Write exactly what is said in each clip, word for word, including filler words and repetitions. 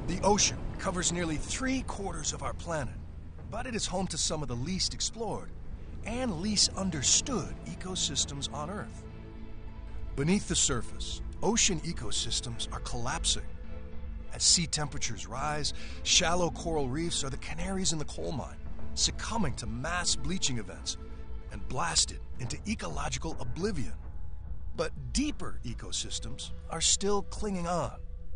The ocean covers nearly three quarters of our planet, but it is home to some of the least explored and least understood ecosystems on Earth. Beneath the surface, ocean ecosystems are collapsing. As sea temperatures rise, shallow coral reefs are the canaries in the coal mine, succumbing to mass bleaching events and blasted into ecological oblivion. But deeper ecosystems are still clinging on.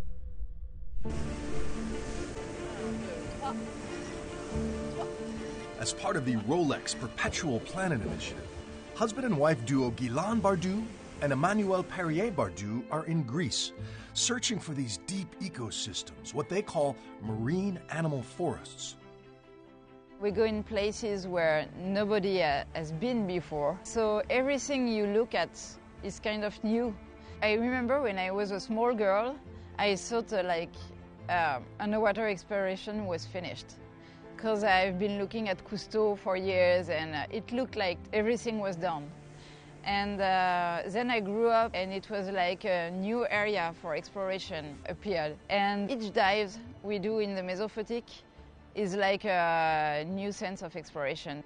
As part of the Rolex Perpetual Planet Initiative, husband and wife duo Guilan Bardou and Emmanuel Perrier Bardou are in Greece, searching for these deep ecosystems, what they call marine animal forests. We go in places where nobody uh, has been before, so everything you look at is kind of new. I remember when I was a small girl, I thought uh, like uh, underwater exploration was finished, because I've been looking at Cousteau for years and uh, it looked like everything was done. And uh, then I grew up and it was like a new area for exploration appeared. And each dive we do in the Mesophotic is like a new sense of exploration.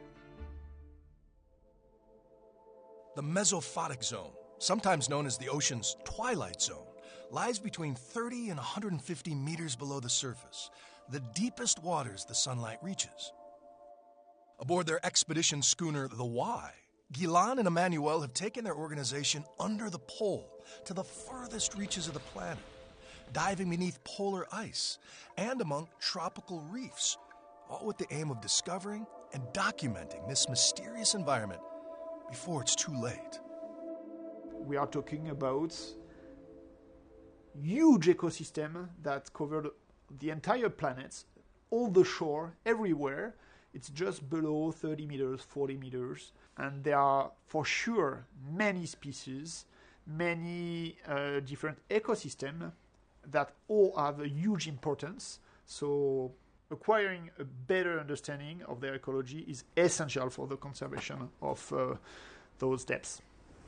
The Mesophotic zone, sometimes known as the ocean's twilight zone, lies between thirty and one hundred fifty meters below the surface, the deepest waters the sunlight reaches. Aboard their expedition schooner, the Y, Guilan and Emmanuel have taken their organization under the pole to the furthest reaches of the planet, diving beneath polar ice and among tropical reefs, all with the aim of discovering and documenting this mysterious environment before it's too late. We are talking about huge ecosystem that covered the entire planet, all the shore, everywhere. It's just below thirty meters, forty meters, and there are for sure many species, many uh, different ecosystems that all have a huge importance. So acquiring a better understanding of their ecology is essential for the conservation of uh, those depths.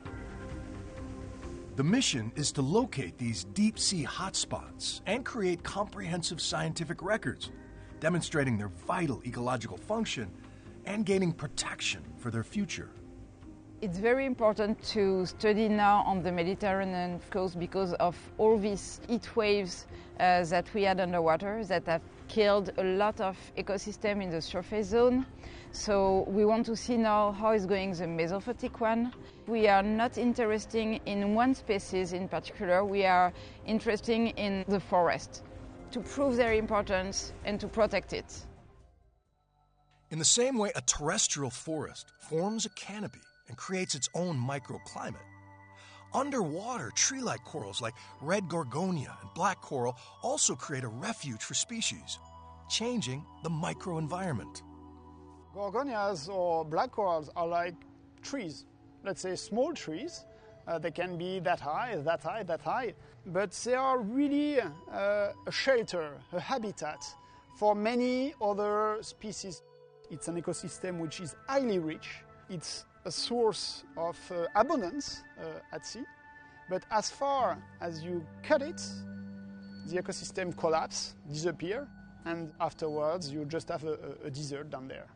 The mission is to locate these deep-sea hotspots and create comprehensive scientific records, demonstrating their vital ecological function and gaining protection for their future. It's very important to study now on the Mediterranean coast because of all these heat waves uh, that we had underwater that have killed a lot of ecosystem in the surface zone. So we want to see now how is going the Mesophotic one. We are not interested in one species in particular, we are interested in the forest, to prove their importance and to protect it. In the same way a terrestrial forest forms a canopy and creates its own microclimate, underwater tree-like corals like red gorgonia and black coral also create a refuge for species, changing the microenvironment. Gorgonias or black corals are like trees, let's say small trees. Uh, they can be that high, that high, that high, but they are really uh, a shelter, a habitat for many other species. It's an ecosystem which is highly rich. It's a source of uh, abundance uh, at sea, but as far as you cut it, the ecosystem collapses, disappears, and afterwards you just have a, a desert down there.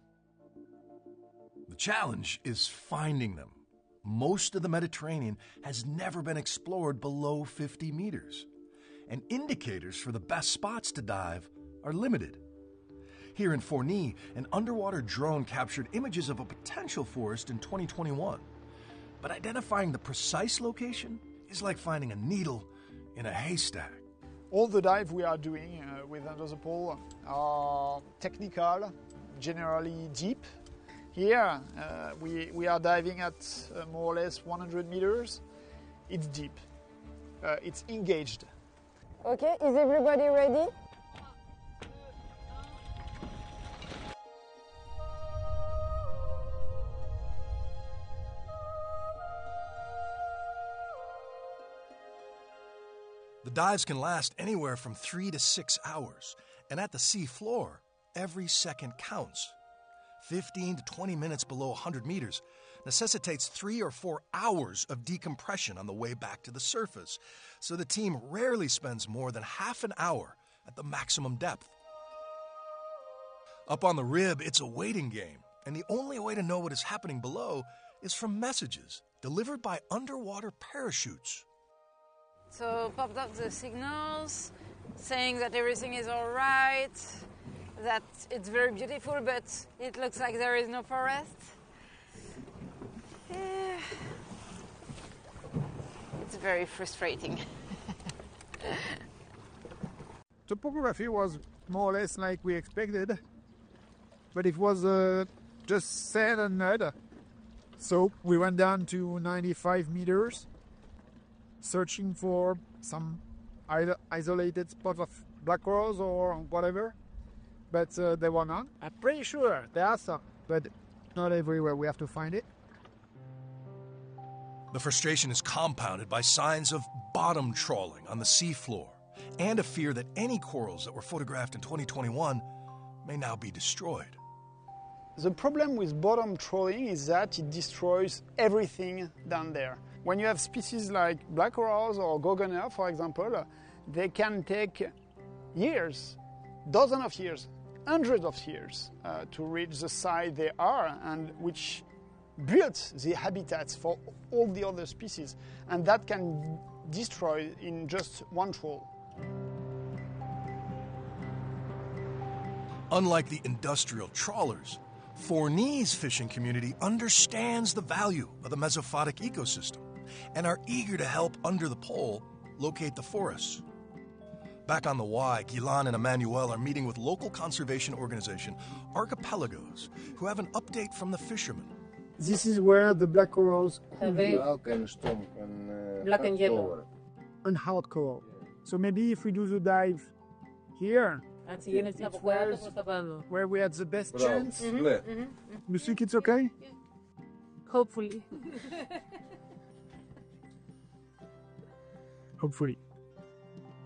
The challenge is finding them. Most of the Mediterranean has never been explored below fifty meters, and indicators for the best spots to dive are limited. Here in Forni, an underwater drone captured images of a potential forest in twenty twenty-one. But identifying the precise location is like finding a needle in a haystack. All the dives we are doing uh, with Under the Pole are technical, generally deep. Here uh, we, we are diving at uh, more or less one hundred meters. It's deep, uh, it's engaged. Okay, is everybody ready? The dives can last anywhere from three to six hours, and at the sea floor, every second counts. fifteen to twenty minutes below one hundred meters necessitates three or four hours of decompression on the way back to the surface, so the team rarely spends more than half an hour at the maximum depth. Up on the rib, it's a waiting game, and the only way to know what is happening below is from messages delivered by underwater parachutes. So popped up the signals saying that everything is all right, that it's very beautiful, but it looks like there is no forest. Yeah. It's very frustrating. Topography was more or less like we expected, but it was uh, just sand and mud. So we went down to ninety-five meters, searching for some isolated spot of black corals or whatever, but uh, there were none. I'm pretty sure there are some, but not everywhere. We have to find it. The frustration is compounded by signs of bottom trawling on the seafloor and a fear that any corals that were photographed in twenty twenty-one may now be destroyed. The problem with bottom trawling is that it destroys everything down there. When you have species like black corals or gorgonia, for example, they can take years, dozens of years, hundreds of years uh, to reach the site they are, and which built the habitats for all the other species, and that can destroy in just one trawl. Unlike the industrial trawlers, Fourni's fishing community understands the value of the mesophotic ecosystem and are eager to help under the pole locate the forests. Back on the Y, Guilan and Emmanuel are meeting with local conservation organization Archipelagos, who have an update from the fishermen. This is where the black corals Black and stone and uh, Black and yellow. color. and hard coral. So maybe if we do the dive here, At the end, it's It's where where's- where we had the best Bravo. chance, Split. you think it's okay? hopefully. Hopefully.